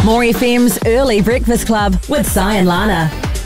More FM's Early Breakfast Club with Si and Lana.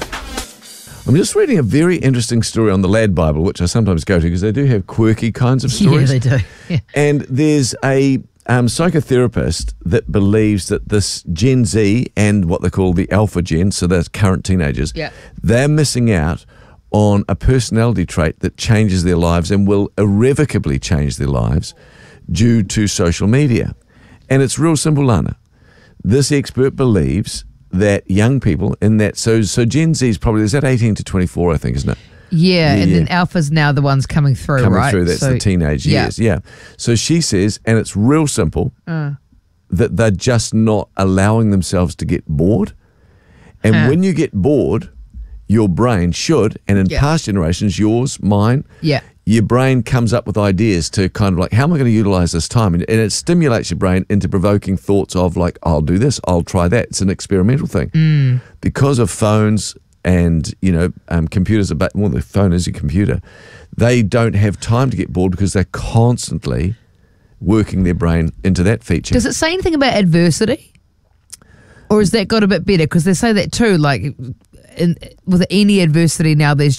I'm just reading a very interesting story on the Lad Bible, which I sometimes go to because they do have quirky kinds of stories. Yeah, they do. Yeah. And there's a psychotherapist that believes that this Gen Z and what they call the Alpha Gen, so those current teenagers, they're missing out on a personality trait that changes their lives and will irrevocably change their lives due to social media. And it's real simple, Lana. This expert believes that young people in that, so Gen Z is probably, is that 18 to 24, I think, isn't it? Yeah, and then Alpha's now the ones coming through, right? That's the teenage years, yeah. So she says, and it's real simple, that they're just not allowing themselves to get bored. And when you get bored, your brain should, and in past generations, yours, mine, your brain comes up with ideas to kind of like, how am I going to utilize this time? And it stimulates your brain into provoking thoughts of like, I'll do this, I'll try that. It's an experimental thing. Because of phones and, computers, well, the phone is your computer, they don't have time to get bored because they're constantly working their brain into that feature. Does it say anything about adversity? Or has that got a bit better? Because they say that too, like with any adversity now, there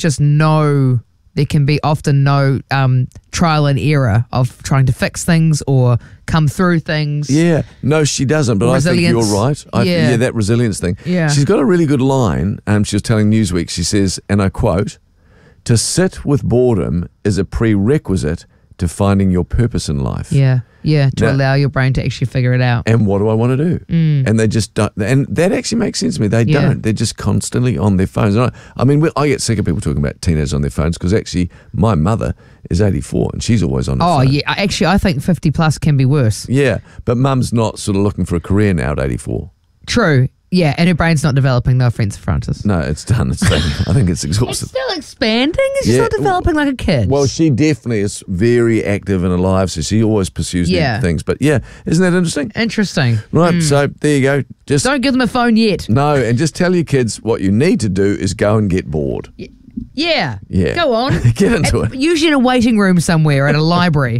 can be often no trial and error of trying to fix things or come through things. Yeah, no, she doesn't, but resilience. I think you're right. That resilience thing. Yeah. She's got a really good line. She was telling Newsweek, she says, and I quote, "To sit with boredom is a prerequisite to finding your purpose in life." Yeah, to allow your brain to actually figure it out. And what do I want to do? And they just don't. And that actually makes sense to me. They don't. They're just constantly on their phones. I I get sick of people talking about teenagers on their phones because actually my mother is 84 and she's always on her phone. Oh, yeah. Actually, I think 50 plus can be worse. Yeah, but mum's not sort of looking for a career now at 84. True. Yeah, and her brain's not developing, no offence, Francis. No, it's done. It's done. I think it's exhausted. It's still expanding. It's just not developing like a kid. Well, she definitely is very active and alive, so she always pursues new things. But yeah, isn't that interesting? Interesting. Right, so there you go. Just don't give them a phone yet. No, and just tell your kids what you need to do is go and get bored. Yeah. Go on. Get into it. Usually in a waiting room somewhere at a library.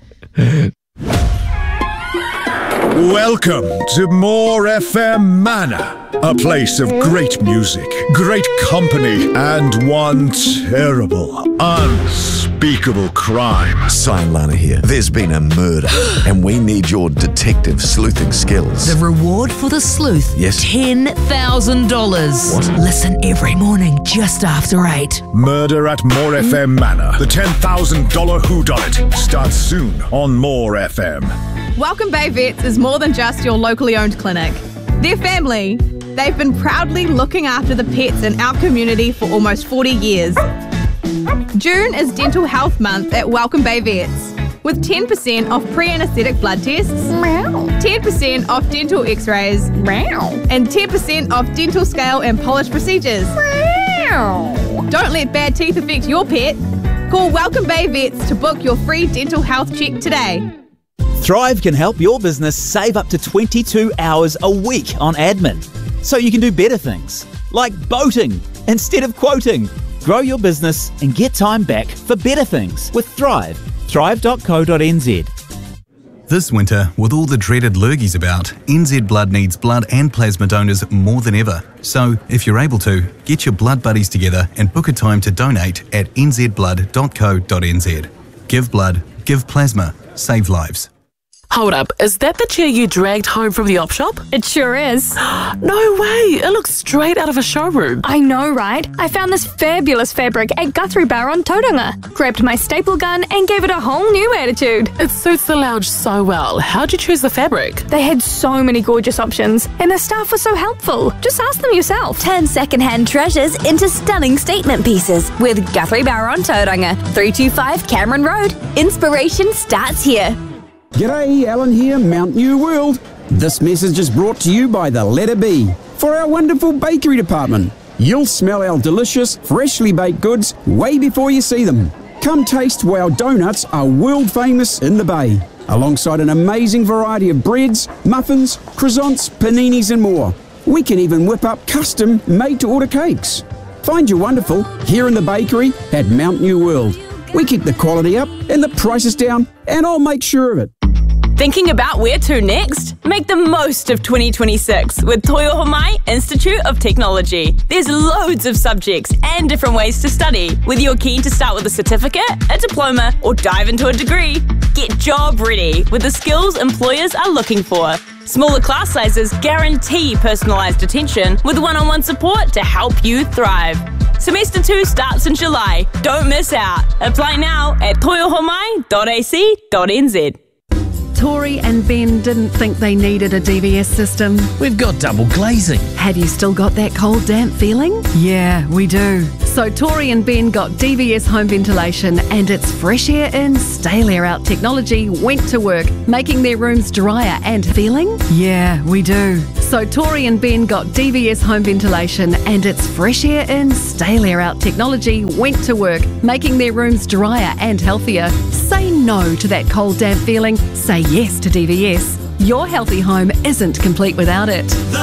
Welcome to More FM Manor, a place of great music, great company, and one terrible, unspeakable crime. Si and Lana here. There's been a murder, and we need your detective sleuthing skills. The reward for the sleuth? Yes. $10,000. What? Listen every morning just after 8. Murder at More FM Manor. The $10,000 whodunit starts soon on More FM. Welcome Bay Vets is more than just your locally owned clinic. They're family. They've been proudly looking after the pets in our community for almost 40 years. June is Dental Health Month at Welcome Bay Vets, with 10% off pre-anaesthetic blood tests, 10% off dental x-rays, and 10% off dental scale and polish procedures. Don't let bad teeth affect your pet. Call Welcome Bay Vets to book your free dental health check today. Thrive can help your business save up to 22 hours a week on admin, so you can do better things, like boating instead of quoting. Grow your business and get time back for better things with Thrive. Thrive.co.nz. This winter, with all the dreaded lurgies about, NZ Blood needs blood and plasma donors more than ever. So, if you're able to, get your blood buddies together and book a time to donate at nzblood.co.nz. Give blood, give plasma, save lives. Hold up, is that the chair you dragged home from the op shop? It sure is. No way, it looks straight out of a showroom. I know, right? I found this fabulous fabric at Guthrie Bar on Tauranga, grabbed my staple gun and gave it a whole new attitude. It suits the lounge so well. How'd you choose the fabric? They had so many gorgeous options and the staff was so helpful. Just ask them yourself. Turn second-hand treasures into stunning statement pieces with Guthrie Bar on Tauranga, 325 Cameron Road. Inspiration starts here. G'day, Alan here, Mount New World. This message is brought to you by the Letter B for our wonderful bakery department. You'll smell our delicious, freshly baked goods way before you see them. Come taste why our donuts are world famous in the Bay, alongside an amazing variety of breads, muffins, croissants, paninis and more. We can even whip up custom made-to-order cakes. Find your wonderful here in the bakery at Mount New World. We keep the quality up and the prices down, and I'll make sure of it. Thinking about where to next? Make the most of 2026 with Toyohomai Institute of Technology. There's loads of subjects and different ways to study. Whether you're keen to start with a certificate, a diploma, or dive into a degree, get job ready with the skills employers are looking for. Smaller class sizes guarantee personalised attention with one-on-one support to help you thrive. Semester 2 starts in July. Don't miss out. Apply now at toyohomai.ac.nz. Tori and Ben didn't think they needed a DVS system. We've got double glazing. Have you still got that cold, damp feeling? Yeah, we do. So Tori and Ben got DVS home ventilation, and its fresh air in, stale air out technology went to work, making their rooms drier and feeling? Yeah, we do. So Tori and Ben got DVS home ventilation, and its fresh air in, stale air out technology went to work, making their rooms drier and healthier. Say no to that cold, damp feeling. Say yes to DVS. Your healthy home isn't complete without it.